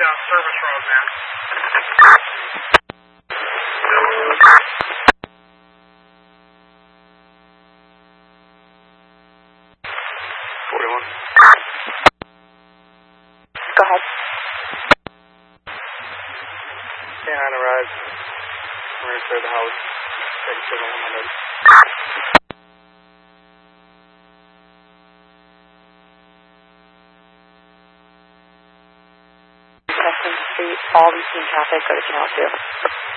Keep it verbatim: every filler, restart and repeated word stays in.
down service road, man. forty-one. Go ahead. Canine arrives. We're going to clear the house. Take a signal on my notes. Western Street, all routine traffic, go to Channel two.